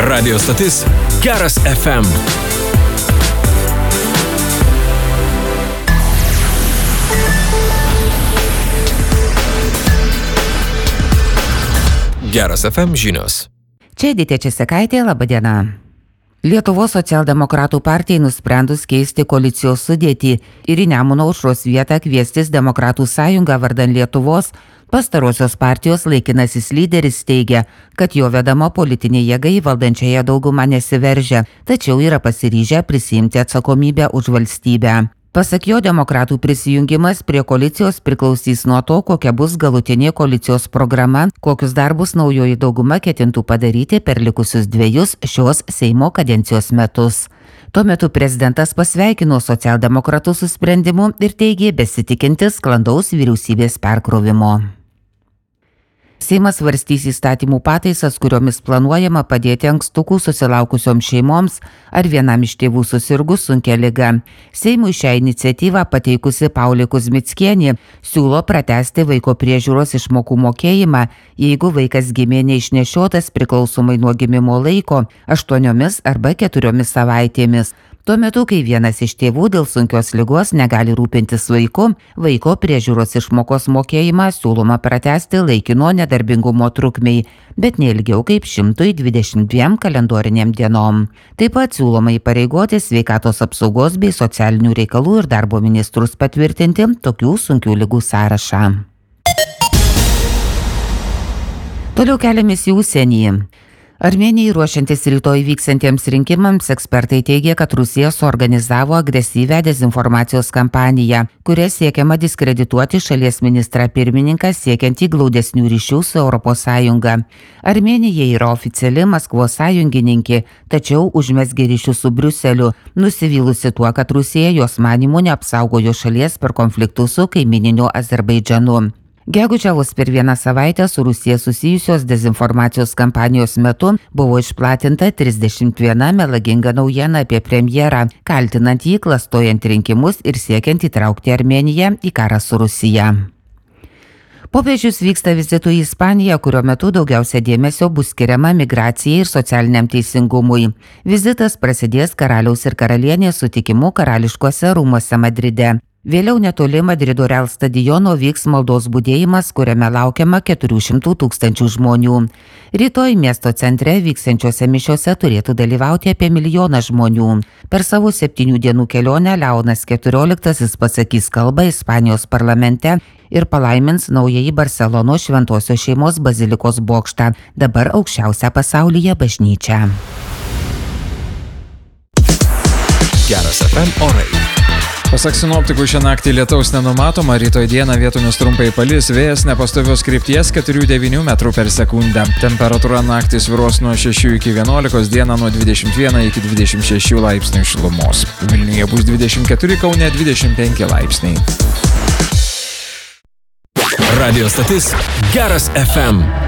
Radio stotis Geras FM. Geras FM žinios. Čia Edita Česekaitė, laba diena. Lietuvos socialdemokratų partijai nusprendus keisti koalicijos sudėtį ir į Nemuno aušros vietą kviestis Demokratų sąjungą vardan Lietuvos, pastarosios partijos laikinasis lyderis teigia, kad jo vedama politinė jėga į valdančiąją daugumą nesiveržia, tačiau yra pasiryžę prisiimti atsakomybę už valstybę. Pasak jo, demokratų prisijungimas prie koalicijos priklausys nuo to, kokia bus galutinė koalicijos programa, kokius darbus naujoji dauguma ketintų padaryti per likusius 2 šios Seimo kadencijos metus. Tuo metu prezidentas pasveikino socialdemokratų su sprendimu ir teigė besitikintis sklandaus vyriausybės perkrovimo. Seimas svarstys įstatymų pataisas, kuriomis planuojama padėti ankstukų susilaukusioms šeimoms ar vienam iš tėvų susirgus sunkia liga. Seimui šią iniciatyvą pateikusi Paulė Kuzmickienė siūlo pratęsti vaiko priežiūros išmokų mokėjimą, jeigu vaikas gimė neišnešiotas priklausomai nuo gimimo laiko 8 arba 4 savaitėmis. Tuo metu, kai vienas iš tėvų dėl sunkios ligos negali rūpintis vaiku, vaiko priežiūros išmokos mokėjimą siūloma pratęsti laikino nedarbingumo trukmei, bet neilgiau kaip 122 kalendoriniam dienom. Taip pat siūloma įpareigoti sveikatos apsaugos bei socialinių reikalų ir darbo ministrus patvirtinti tokių sunkių ligų sąrašą. Toliau keliamės į užsienį. Armėnijai ruošiantis rytoj vyksiantiems rinkimams, ekspertai teigia, kad Rusija suorganizavo agresyvią dezinformacijos kampaniją, kuria siekiama diskredituoti šalies ministrą pirmininką siekiantį glaudesnių ryšių su ES. Armėnija yra oficiali Maskvos sąjungininkė, tačiau užmezgė ryšių su Briuseliu, nusivylusi tuo, kad Rusija jos manymu neapsaugojo šalies per konfliktus su kaimininiu Azerbaidžanu. Gegužę vos per 1 savaitę su Rusija susijusios dezinformacijos kampanijos metu buvo išplatinta 31 melaginga naujiena apie premjerą, kaltinant jį klastojant rinkimus ir siekiant įtraukti Armėniją į karą su Rusija. Popiežius vyksta vizitu į Ispaniją, kurio metu daugiausia dėmesio bus skiriama migracijai ir socialiniam teisingumui. Vizitas prasidės karaliaus ir karalienės sutikimu karališkuose rūmuose Madride. Vėliau netoli Madrido Real stadiono vyks maldos budėjimas, kuriame laukiama 400 000 žmonių. Rytoj miesto centre vyksiančiose mišiose turėtų dalyvauti apie 1 milijoną žmonių. Per savo 7 dienų kelionę Leonas XIV pasakys kalbą Ispanijos parlamente ir palaimins naująjį Barselonos Šventosios šeimos bazilikos bokštą, dabar aukščiausią pasaulyje bažnyčią. Geras FM orai. Pasak sinoptikų, šią naktį lietaus nenumatoma, rytoj dieną vietomis trumpai palis, vėjas nepastovios krypties 4–9 metrų per sekundę. Temperatūra naktį svyruos nuo 6 iki 11, dieną nuo 21 iki 26 laipsnių šilumos. Vilniuje bus 24, Kaune 25 laipsniai. Radio stotis Geras FM.